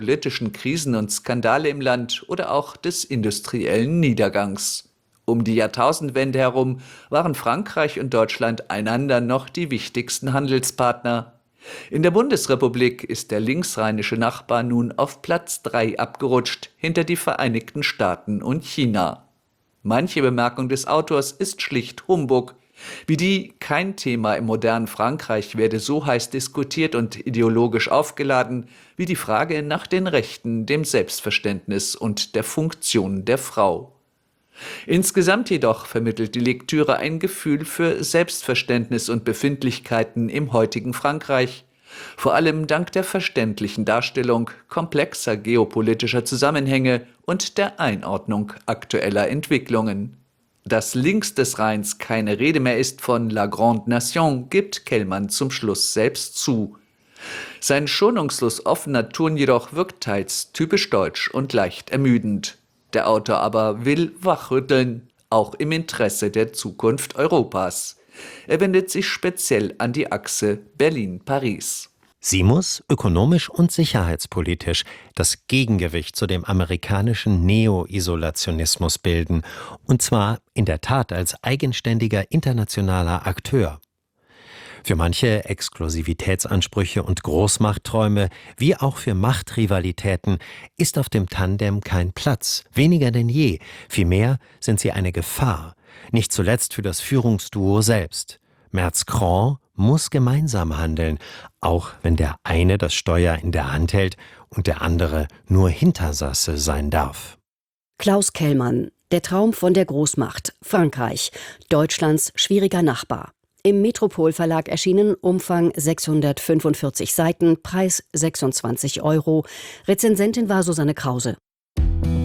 politischen Krisen und Skandale im Land oder auch des industriellen Niedergangs. Um die Jahrtausendwende herum waren Frankreich und Deutschland einander noch die wichtigsten Handelspartner. In der Bundesrepublik ist der linksrheinische Nachbar nun auf Platz 3 abgerutscht, hinter die Vereinigten Staaten und China. Manche Bemerkung des Autors ist schlicht Humbug, wie die kein Thema im modernen Frankreich werde so heiß diskutiert und ideologisch aufgeladen wie die Frage nach den Rechten, dem Selbstverständnis und der Funktion der Frau. Insgesamt jedoch vermittelt die Lektüre ein Gefühl für Selbstverständnis und Befindlichkeiten im heutigen Frankreich, vor allem dank der verständlichen Darstellung komplexer geopolitischer Zusammenhänge und der Einordnung aktueller Entwicklungen. Dass links des Rheins keine Rede mehr ist von La Grande Nation, gibt Kellmann zum Schluss selbst zu. Sein schonungslos offener Ton jedoch wirkt teils typisch deutsch und leicht ermüdend. Der Autor aber will wachrütteln, auch im Interesse der Zukunft Europas. Er wendet sich speziell an die Achse Berlin-Paris. Sie muss ökonomisch und sicherheitspolitisch das Gegengewicht zu dem amerikanischen Neo-Isolationismus bilden, und zwar in der Tat als eigenständiger internationaler Akteur. Für manche Exklusivitätsansprüche und Großmachtträume, wie auch für Machtrivalitäten, ist auf dem Tandem kein Platz, weniger denn je. Vielmehr sind sie eine Gefahr, nicht zuletzt für das Führungsduo selbst. Merz-Cron muss gemeinsam handeln, auch wenn der eine das Steuer in der Hand hält und der andere nur Hintersasse sein darf. Klaus Kellmann, Der Traum von der Großmacht, Frankreich, Deutschlands schwieriger Nachbar. Im Metropol Verlag erschienen, Umfang 645 Seiten, Preis 26 €. Rezensentin war Susanne Krause.